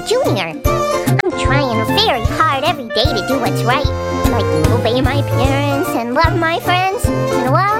Junior. I'm trying very hard every day to do what's right, like obey my parents and love my friends. And well,